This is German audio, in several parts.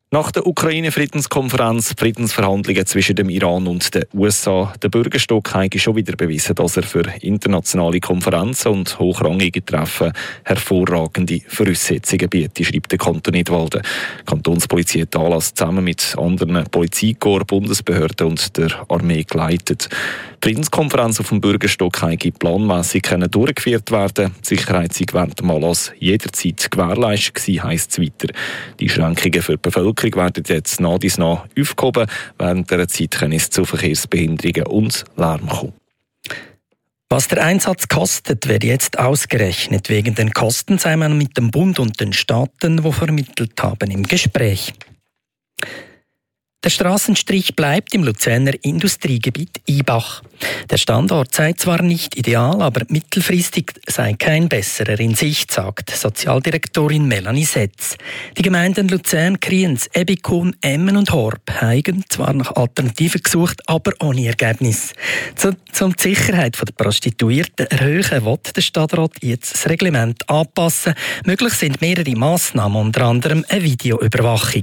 Nach der Ukraine-Friedenskonferenz, Friedensverhandlungen zwischen dem Iran und den USA, der Bürgerstock hat schon wieder bewiesen, dass er für internationale Konferenzen und hochrangige Treffen hervorragende Voraussetzungen bietet, schreibt der Kanton Nidwalden. Die Kantonspolizei hat den Anlass zusammen mit anderen Polizeikorps, Bundesbehörden und der Armee geleitet. Die Friedenskonferenz auf dem Bürgerstock konnte planmässig durchgeführt werden. Die Sicherheit sei während dem Anlass jederzeit gewährleistet gewesen, heisst es weiter. Die Einschränkungen für die Bevölkerung werden jetzt nach dies nach aufgehoben. Während dieser Zeit kann es zu Verkehrsbehinderungen und Lärm kommen. Was der Einsatz kostet, wird jetzt ausgerechnet. Wegen den Kosten sei man mit dem Bund und den Staaten, die vermittelt haben, im Gespräch. Der Strassenstrich bleibt im Luzerner Industriegebiet Ibach. Der Standort sei zwar nicht ideal, aber mittelfristig sei kein besserer in Sicht, sagt Sozialdirektorin Melanie Setz. Die Gemeinden Luzern, Kriens, Ebikon, Emmen und Horb haben zwar nach Alternativen gesucht, aber ohne Ergebnis. Um die Sicherheit der Prostituierten erhöhen, will der Stadtrat jetzt das Reglement anpassen. Möglich sind mehrere Massnahmen, unter anderem eine Videoüberwachung.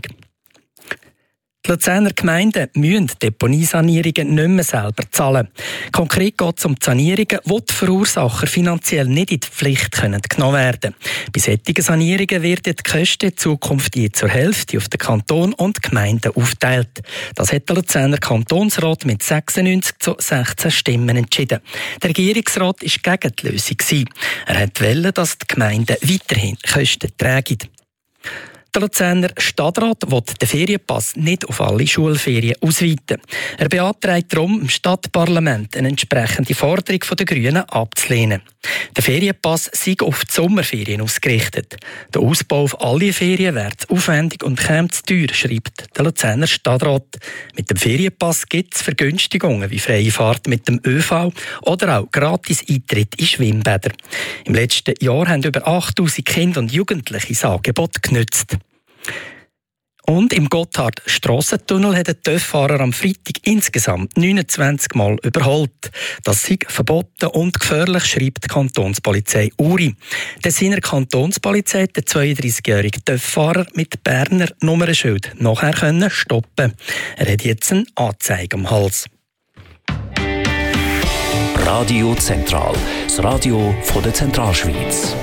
Die Luzerner Gemeinden müssen Deponiesanierungen nicht mehr selber zahlen. Konkret geht es um die Sanierungen, wo die Verursacher finanziell nicht in die Pflicht genommen werden können. Bei solchen Sanierungen werden die Kosten in Zukunft je zur Hälfte auf den Kanton und die Gemeinden aufteilt. Das hat der Luzerner Kantonsrat mit 96 zu 16 Stimmen entschieden. Der Regierungsrat war gegen die Lösung. Er wollte, dass die Gemeinden weiterhin Kosten tragen. Der Luzerner Stadtrat will den Ferienpass nicht auf alle Schulferien ausweiten. Er beantragt darum, im Stadtparlament eine entsprechende Forderung der Grünen abzulehnen. Der Ferienpass sei auf die Sommerferien ausgerichtet. Der Ausbau auf alle Ferien wäre zu aufwendig und käme zu teuer, schreibt der Luzerner Stadtrat. Mit dem Ferienpass gibt es Vergünstigungen wie freie Fahrt mit dem ÖV oder auch gratis Eintritt in Schwimmbäder. Im letzten Jahr haben über 8000 Kinder und Jugendliche das Angebot genutzt. Und im Gotthard-Strassentunnel hat der TÜV-Fahrer am Freitag insgesamt 29 Mal überholt. Das sei verboten und gefährlich, schreibt die Kantonspolizei Uri. Der Tessiner Kantonspolizei hat den 32-jährigen TÜV-Fahrer mit Berner Nummernschild nachher stoppen. Er hat jetzt eine Anzeige am Hals. Radio Zentral, das Radio von der Zentralschweiz.